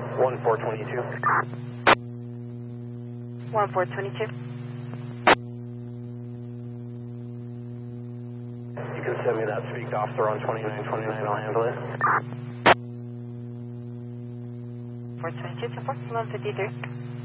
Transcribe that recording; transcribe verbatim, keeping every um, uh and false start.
one four twenty-two. one four twenty-two. You can send me that speak officer on twenty-nine twenty-nine, I'll handle it. four twenty-two, support, eleven fifty-three.